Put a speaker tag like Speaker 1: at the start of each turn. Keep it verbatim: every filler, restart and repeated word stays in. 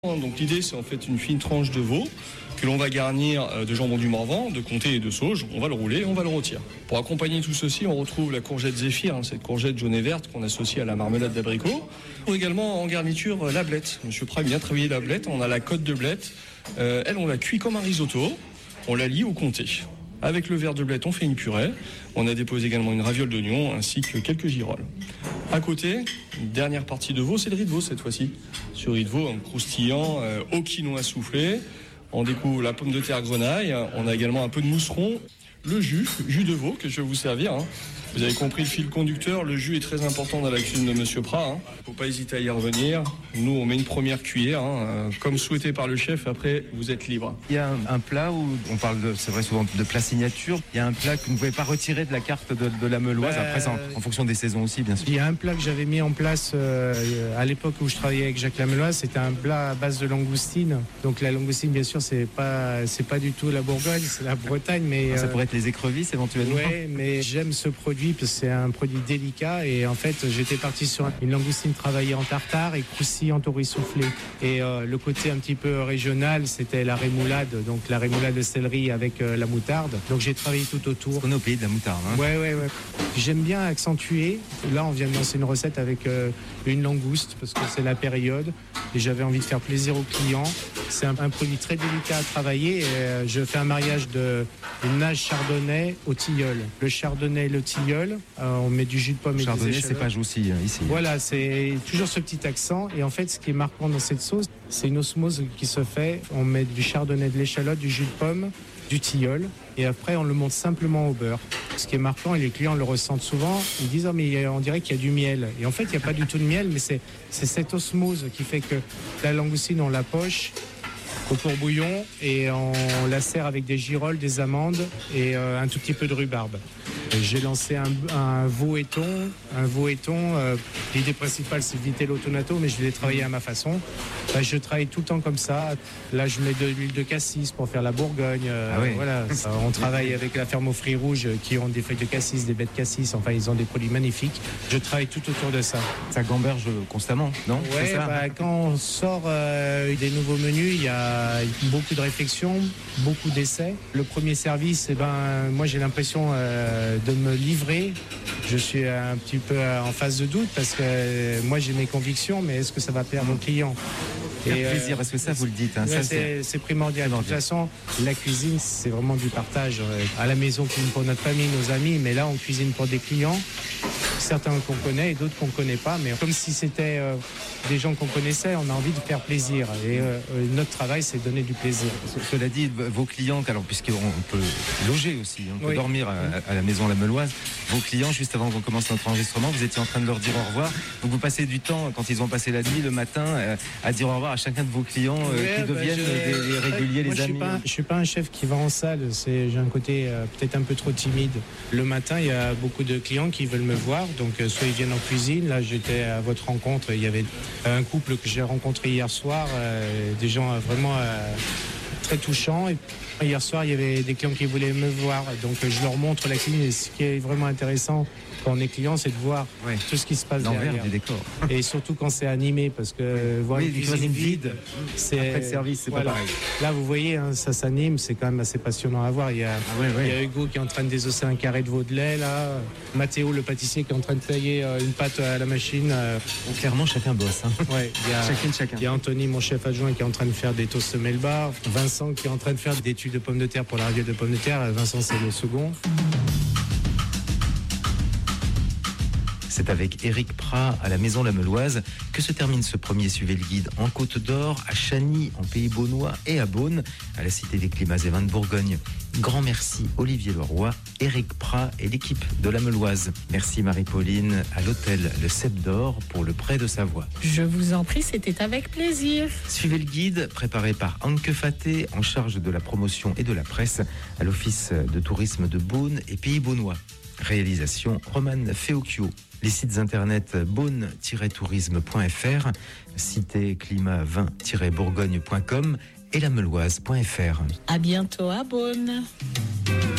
Speaker 1: Donc l'idée, c'est en fait une fine tranche de veau que l'on va garnir de jambon du Morvan, de comté et de sauge. On va le rouler, on va le rôtir. Pour accompagner tout ceci, on retrouve la courgette zéphyr, hein, cette courgette jaune et verte qu'on associe à la marmelade d'abricot. Ou également en garniture la blette. Monsieur Prat a bien travaillé la blette. On a la côte de blette. Euh, elle, on la cuit comme un risotto. On la lie au comté. Avec le verre de blette, on fait une purée. On a déposé également une raviole d'oignon ainsi que quelques girolles. À côté, dernière partie de veau, c'est le riz de veau cette fois-ci. Ce riz de veau, un croustillant euh, au quinoa soufflé. On découvre la pomme de terre grenaille. On a également un peu de mousseron. Le jus, jus de veau que je vais vous servir. Hein. Vous avez compris le fil conducteur, le jus est très important dans la cuisine de Monsieur Prat. Hein. Faut pas hésiter à y revenir. Nous, on met une première cuillère, hein, euh, comme souhaité par le chef. Après, vous êtes libre.
Speaker 2: Il y a un, un plat où on parle, de, c'est vrai souvent de plat signature. Il y a un plat que vous ne pouvez pas retirer de la carte de, de la Meuloise.
Speaker 3: Bah,
Speaker 2: Après, c'est en, en fonction des saisons aussi, bien sûr.
Speaker 3: Il y a un plat que j'avais mis en place euh, à l'époque où je travaillais avec Jacques Lameuloise. C'était un plat à base de langoustine. Donc la langoustine, bien sûr, c'est pas, c'est pas du tout la Bourgogne, c'est la Bretagne, mais
Speaker 2: ah, ça
Speaker 3: euh,
Speaker 2: pourrait être les écrevisses éventuellement.
Speaker 3: Ouais, mais j'aime ce produit parce que c'est un produit délicat et en fait j'étais parti sur une langoustine travaillée en tartare et croustillante au riz soufflé. Et euh, le côté un petit peu régional, c'était la rémoulade, donc la rémoulade de céleri avec euh, la moutarde. Donc j'ai travaillé tout autour.
Speaker 2: On est au pays de la moutarde. Hein.
Speaker 3: Ouais, ouais, ouais. J'aime bien accentuer. Là, on vient de lancer une recette avec euh, une langouste parce que c'est la période et j'avais envie de faire plaisir aux clients. C'est un, un produit très délicat à travailler. Et, euh, je fais un mariage de une nage chardonnay au tilleul. Le chardonnay et le tilleul, euh, on met du jus de pomme et
Speaker 2: chardonnay,
Speaker 3: des échalotes.
Speaker 2: c'est pas aussi ici.
Speaker 3: Voilà, c'est toujours ce petit accent. Et en fait, ce qui est marquant dans cette sauce, c'est une osmose qui se fait. On met du chardonnay, de l'échalote, du jus de pomme, du tilleul. Et après, on le monte simplement au beurre. Ce qui est marquant, et les clients le ressentent souvent, ils disent oh, mais on dirait qu'il y a du miel. Et en fait, il n'y a pas du tout de miel, mais c'est, c'est cette osmose qui fait que la langoustine, on la poche au tourbouillon et on la sert avec des girolles, des amandes et euh, un tout petit peu de rhubarbe. J'ai lancé un, un veau éton. Un veau éton, euh, l'idée principale c'est de vitello tonato, mais je l'ai travaillé à ma façon. Bah, je travaille tout le temps comme ça. Là, je mets de l'huile de cassis pour faire la Bourgogne. Euh,
Speaker 2: ah oui.
Speaker 3: Voilà. On travaille avec la ferme aux fruits rouges qui ont des feuilles de cassis, des baies de cassis. Enfin, ils ont des produits magnifiques. Je travaille tout autour de ça.
Speaker 2: Ça gamberge constamment, non?
Speaker 3: Ouais, bah, quand on sort euh, des nouveaux menus, il y a beaucoup de réflexions, beaucoup d'essais. Le premier service, eh ben, moi j'ai l'impression euh, de me livrer. Je suis un petit peu en phase de doute parce que euh, moi j'ai mes convictions, mais est-ce que ça va plaire à mon client?
Speaker 2: Faire et plaisir, euh, parce que ça vous le dites. Hein,
Speaker 3: ouais,
Speaker 2: ça,
Speaker 3: c'est, c'est, c'est primordial. De toute façon, la cuisine, c'est vraiment du partage. À la maison, on cuisine pour notre famille, nos amis, mais là, on cuisine pour des clients. Certains qu'on connaît et d'autres qu'on ne connaît pas, mais comme si c'était euh, des gens qu'on connaissait, on a envie de faire plaisir. Et euh, notre travail, c'est de donner du plaisir.
Speaker 2: Cela dit, vos clients, alors puisqu'on peut loger aussi, on peut oui. dormir à, à la maison La Meuloise, vos clients, juste avant qu'on commence notre enregistrement, vous étiez en train de leur dire au revoir. Donc vous passez du temps, quand ils ont passé la nuit, le matin, euh, à dire au revoir à chacun de vos clients euh,
Speaker 3: ouais,
Speaker 2: qui
Speaker 3: bah,
Speaker 2: deviennent
Speaker 3: je...
Speaker 2: des, des réguliers,
Speaker 3: moi,
Speaker 2: les amis.
Speaker 3: Je ne suis pas un chef qui va en salle, c'est, j'ai un côté euh, peut-être un peu trop timide. Le matin, il y a beaucoup de clients qui veulent me voir. Donc, soit ils viennent en cuisine. Là, j'étais à votre rencontre. Il y avait un couple que j'ai rencontré hier soir. Euh, des gens vraiment euh, très touchants. Et hier soir, il y avait des clients qui voulaient me voir. Donc, je leur montre la cuisine. Et ce qui est vraiment intéressant quand on est client, c'est de voir ouais. tout ce qui se passe
Speaker 2: l'envers
Speaker 3: derrière.
Speaker 2: Du décor.
Speaker 3: Et surtout quand c'est animé, parce que
Speaker 2: oui.
Speaker 3: voir
Speaker 2: oui,
Speaker 3: une cuisine vide, c'est
Speaker 2: après le service, c'est
Speaker 3: voilà.
Speaker 2: pas pareil.
Speaker 3: Là, vous voyez, hein, ça s'anime, c'est quand même assez passionnant à voir. Il y a,
Speaker 2: ah ouais, ouais.
Speaker 3: il y a Hugo qui est en train de désosser un carré de veau de lait, là. Mathéo, le pâtissier, qui est en train de tailler euh, une pâte à la machine. Euh...
Speaker 2: Donc, clairement, chacun bosse. Hein.
Speaker 3: Ouais, il y a,
Speaker 2: chacun, chacun.
Speaker 3: Il y a Anthony, mon chef adjoint, qui est en train de faire des toasts melba. Vincent, qui est en train de faire des tuiles de pommes de terre pour la raviole de pommes de terre. Vincent, c'est le second.
Speaker 2: C'est avec Éric Prat à la Maison La Meuloise que se termine ce premier Suivez le Guide en Côte d'Or, à Chagny, en Pays Beaunois et à Beaune, à la Cité des Climats et Vins de Bourgogne. Grand merci Olivier Leroy, Éric Prat et l'équipe de La Meuloise. Merci Marie-Pauline à l'hôtel Le Cep d'Or pour le prêt de sa voix.
Speaker 4: Je vous en prie, c'était avec plaisir.
Speaker 2: Suivez le Guide, préparé par Anke Faté, en charge de la promotion et de la presse à l'Office de tourisme de Beaune et Pays Beaunois. Réalisation Romane Feocchio. Les sites internet beaune tiret tourisme point f r, cité climat vin tiret bourgogne point com et lameuloise point f r.
Speaker 4: À bientôt à Beaune.